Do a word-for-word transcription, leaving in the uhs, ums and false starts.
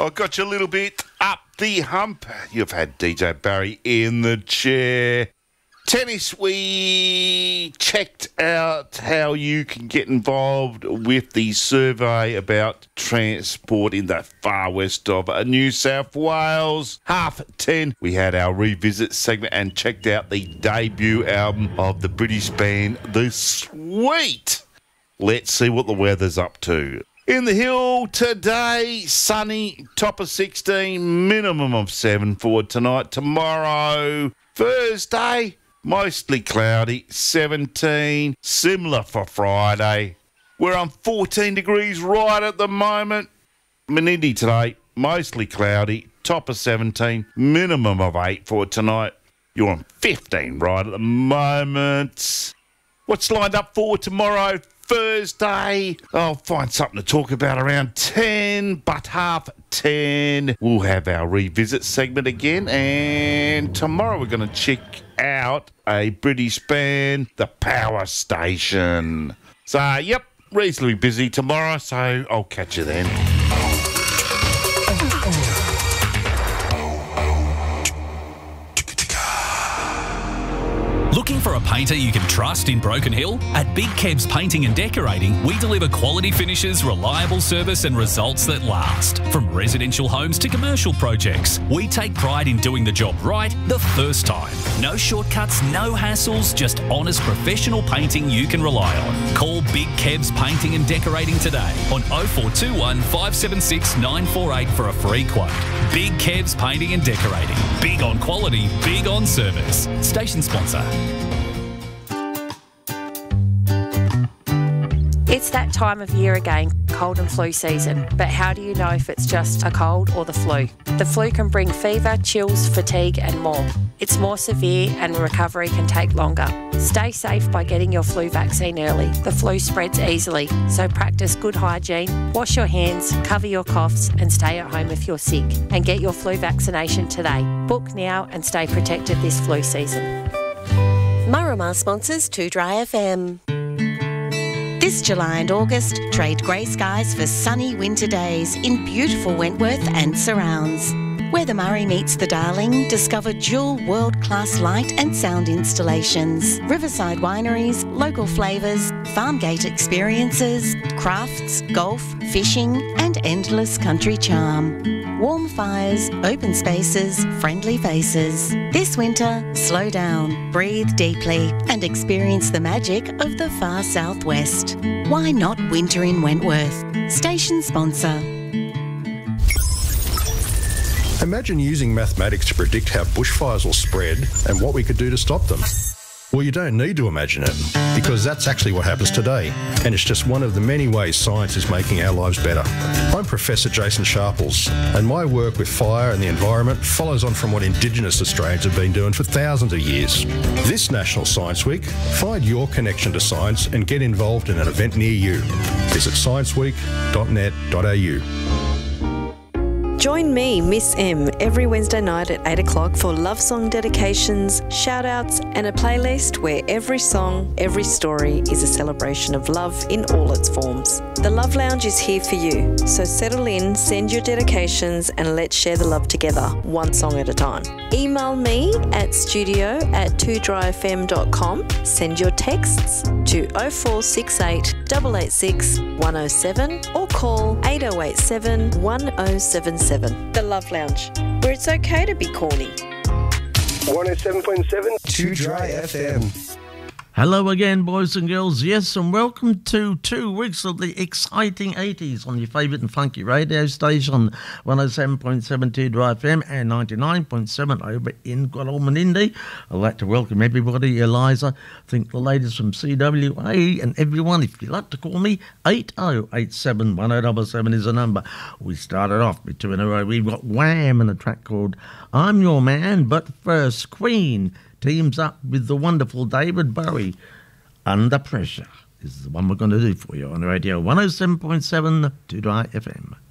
I got you a little bit up the hump. You've had D J Barry in the chair. Tennis, we checked out how you can get involved with the survey about transport in the far west of New South Wales. Half ten, we had our revisit segment and checked out the debut album of the British band The Sweet. Let's see what the weather's up to. In the hill today, sunny, top of sixteen, minimum of seven for tonight. Tomorrow, Thursday, mostly cloudy, seventeen, similar for Friday. We're on fourteen degrees right at the moment. Menindee today, mostly cloudy, top of seventeen, minimum of eight for tonight. You're on fifteen right at the moment. What's lined up for tomorrow, Thursday? I'll find something to talk about around ten, but half ten, we'll have our revisit segment again. And tomorrow we're going to check out a British band, The Power Station. So, yep, reasonably busy tomorrow, so I'll catch you then. Looking for a painter you can trust in Broken Hill? At Big Kebs Painting and Decorating, we deliver quality finishes, reliable service and results that last. From residential homes to commercial projects, we take pride in doing the job right the first time. No shortcuts, no hassles, just honest professional painting you can rely on. Call Big Kebs Painting and Decorating today on oh four two one, five seven six, nine four eight for a free quote. Big Kebs Painting and Decorating. Big on quality, big on service. Station sponsor. It's that time of year again, cold and flu season. But how do you know if it's just a cold or the flu? The flu can bring fever, chills, fatigue and more. It's more severe and recovery can take longer. Stay safe by getting your flu vaccine early. The flu spreads easily, so practice good hygiene, wash your hands, cover your coughs and stay at home if you're sick. And get your flu vaccination today. Book now and stay protected this flu season. Murramar sponsors two Dry F M. This July and August, trade grey skies for sunny winter days in beautiful Wentworth and surrounds. Where the Murray meets the Darling, discover dual world-class light and sound installations, riverside wineries, local flavours, farmgate experiences, crafts, golf, fishing and endless country charm. Warm fires, open spaces, friendly faces. This winter, slow down, breathe deeply and experience the magic of the far southwest. Why not winter in Wentworth? Station sponsor. Imagine using mathematics to predict how bushfires will spread and what we could do to stop them. Well, you don't need to imagine it, because that's actually what happens today, and it's just one of the many ways science is making our lives better. I'm Professor Jason Sharples, and my work with fire and the environment follows on from what Indigenous Australians have been doing for thousands of years. This National Science Week, find your connection to science and get involved in an event near you. Visit science week dot net dot a u. Join me, Miss M, every Wednesday night at eight o'clock for love song dedications, shout-outs and a playlist where every song, every story is a celebration of love in all its forms. The Love Lounge is here for you, so settle in, send your dedications and let's share the love together, one song at a time. Email me at studio at two dry f m dot com, send your texts to oh four six eight, eight eight six, one oh seven or call eight oh eight seven, one oh seven seven. The Love Lounge, where it's okay to be corny. one oh seven point seven two Dry F M. Hello again, boys and girls. Yes, and welcome to two weeks of the exciting eighties on your favourite and funky radio station, one oh seven point seven two Dry F M and ninety-nine point seven over in good old Menindee. I'd like to welcome everybody, Eliza, I think the ladies from C W A and everyone. If you'd like to call me, eight oh eight seven, one oh seven seven is the number. We started off with two in a row. We've got Wham and a track called I'm Your Man, but first Queen teams up with the wonderful David Bowie. Under Pressure is the one we're going to do for you on radio one oh seven point seven two Dry F M.